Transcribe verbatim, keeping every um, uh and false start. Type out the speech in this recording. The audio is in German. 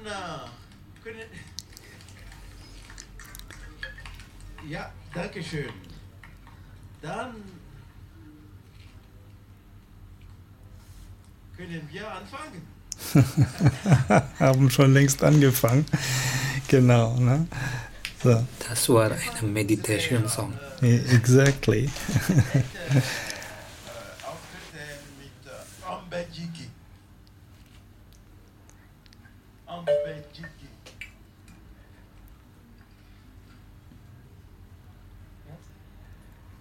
äh, können... Ja, danke schön. Dann können wir anfangen. Haben schon längst angefangen. Genau, ne? So. Das war eine Meditation Song. Exactly. Auftritte mit äh, Ambejigi. Ambejigi.